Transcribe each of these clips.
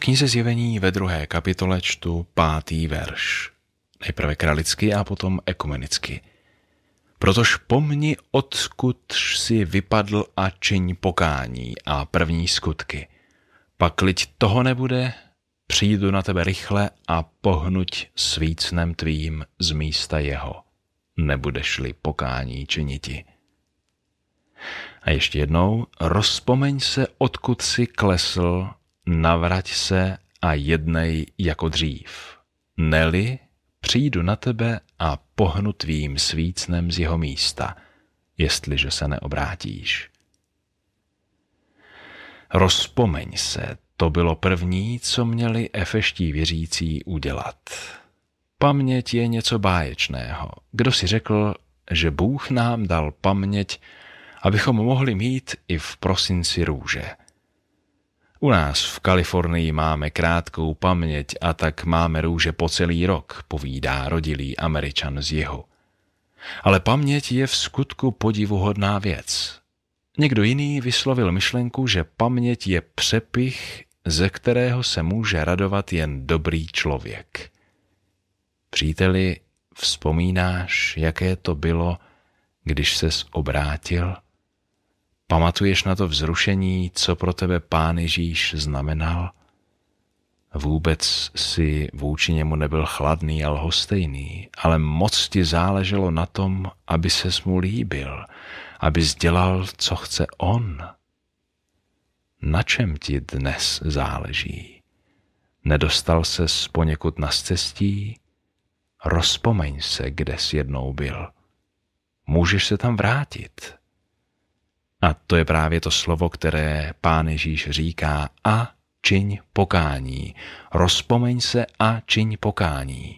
knize Zjevení ve 2. kapitole čtu 5. verš. Nejprve kralicky a potom ekumenicky. Protož pomni, odkud jsi vypadl a čiň pokání a první skutky. Pakliť toho nebude, přijdu na tebe rychle a pohnuť svícnem tvým z místa jeho. Nebudeš-li pokání činiti. A ještě jednou, rozpomeň se, odkud jsi klesl, navrať se a jednej jako dřív. Neli, přijdu na tebe a pohnu tvým svícnem z jeho místa, jestliže se neobrátíš. Rozpomeň se, to bylo první, co měli efeští věřící udělat. Paměť je něco báječného. Kdo si řekl, že Bůh nám dal paměť, abychom mohli mít i v prosinci růže. U nás v Kalifornii máme krátkou paměť a tak máme růže po celý rok, povídá rodilý Američan z jihu. Ale paměť je v skutku podivuhodná věc. Někdo jiný vyslovil myšlenku, že paměť je přepich, ze kterého se může radovat jen dobrý člověk. Příteli, vzpomínáš, jaké to bylo, když ses obrátil? Pamatuješ na to vzrušení, co pro tebe Pán Ježíš znamenal? Vůbec si vůči němu nebyl chladný a lhostejný, ale moc ti záleželo na tom, aby ses mu líbil, abys dělal, co chce on. Na čem ti dnes záleží? Nedostal ses poněkud na scestí? Rozpomeň se, kde jsi jednou byl. Můžeš se tam vrátit. A to je právě to slovo, které Pán Ježíš říká: a čiň pokání. Rozpomeň se a čiň pokání.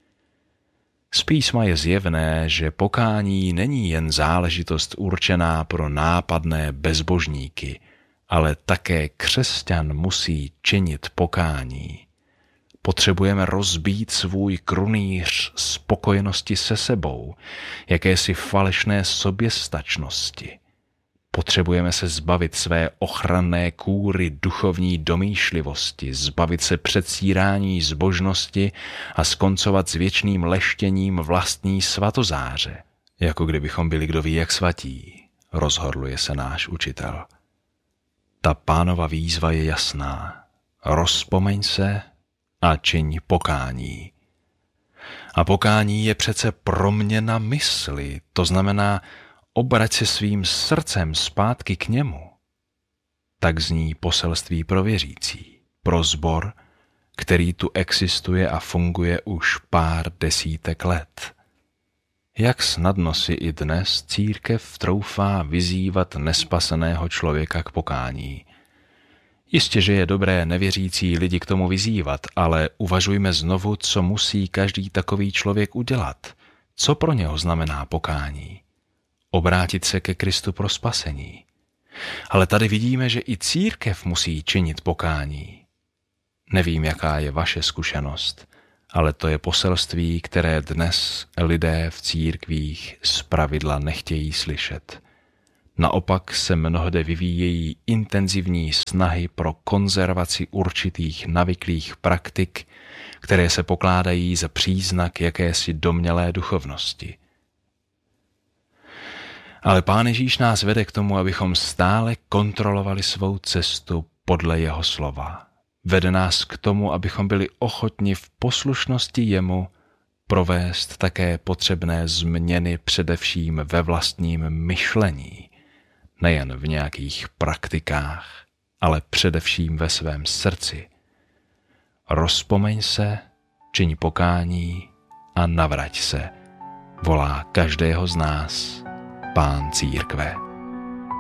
Z písma je zjevné, že pokání není jen záležitost určená pro nápadné bezbožníky, ale také křesťan musí činit pokání. Potřebujeme rozbít svůj krunýř spokojenosti se sebou, jakési falešné soběstačnosti. Potřebujeme se zbavit své ochranné kůry duchovní domýšlivosti, zbavit se předstírání zbožnosti a skoncovat s věčným leštěním vlastní svatozáře, jako kdybychom byli kdo ví jak svatí, rozhorluje se náš učitel. Ta Pánova výzva je jasná. Rozpomeň se a čiň pokání. A pokání je přece proměna mysli, to znamená obrať se svým srdcem zpátky k němu. Tak zní poselství pro věřící, pro sbor, který tu existuje a funguje už pár desítek let. Jak snadno si i dnes církev troufá vyzývat nespaseného člověka k pokání. Jistě, že je dobré nevěřící lidi k tomu vyzývat, ale uvažujme znovu, co musí každý takový člověk udělat. Co pro něho znamená pokání? Obrátit se ke Kristu pro spasení. Ale tady vidíme, že i církev musí činit pokání. Nevím, jaká je vaše zkušenost, ale to je poselství, které dnes lidé v církvích zpravidla nechtějí slyšet. Naopak se mnohde vyvíjejí intenzivní snahy pro konzervaci určitých navyklých praktik, které se pokládají za příznak jakési domnělé duchovnosti. Ale Pán Ježíš nás vede k tomu, abychom stále kontrolovali svou cestu podle jeho slova. Vede nás k tomu, abychom byli ochotni v poslušnosti jemu provést také potřebné změny především ve vlastním myšlení, nejen v nějakých praktikách, ale především ve svém srdci. Rozpomeň se, čiň pokání a navrať se, volá každého z nás Pán církve.